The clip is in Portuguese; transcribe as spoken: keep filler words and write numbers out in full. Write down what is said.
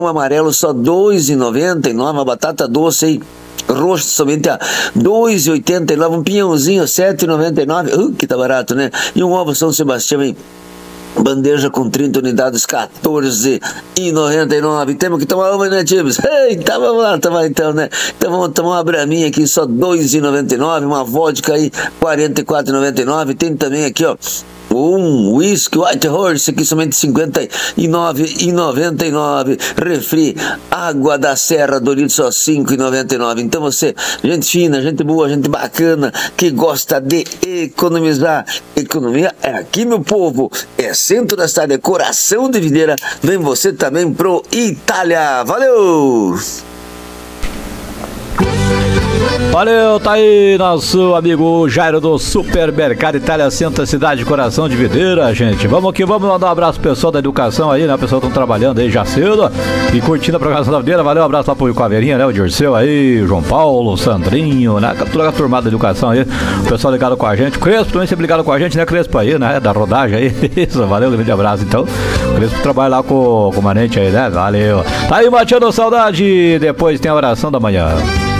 amarelo só dois reais e noventa e nove, uma batata doce aí, roxo somente a dois reais e oitenta e nove, um pinhãozinho sete reais e noventa e nove, uh, que tá barato, né? E um ovo São Sebastião, hein? Bandeja com trinta unidades, quatorze reais e noventa e nove. Temos que tomar uma, né, Tibos? Eita, vamos lá tomar então, né? Então vamos tomar uma braminha aqui, só dois reais e noventa e nove. Uma vodka aí, quarenta e quatro reais e noventa e nove. Tem também aqui, ó, um whisky White Horse aqui, somente cinquenta e nove reais e noventa e nove. Refri, água da Serra do litro, só cinco reais e noventa e nove. Então você, gente fina, gente boa, gente bacana, que gosta de economizar. Economia é aqui, meu povo. É centro da cidade, é coração de Videira. Vem você também pro Itália. Valeu! Valeu, tá aí nosso amigo Jairo do Supermercado Itália Centro, cidade, coração de Videira, gente. Vamos que vamos mandar um abraço pro pessoal da educação aí, né? O pessoal estão trabalhando aí já cedo e curtindo a programação da Videira. Valeu, um abraço lá pro Caveirinha, né? O Dirceu aí, o João Paulo, o Sandrinho, né? Toda a turmada da educação aí. O pessoal ligado com a gente. O Crespo também sempre ligado com a gente, né? Crespo aí, né? Da rodagem aí. Isso, valeu, um grande abraço então. O Crespo trabalha lá com, com o Manente aí, né? Valeu. Tá aí, Mateando Saudade. Depois tem a oração da manhã.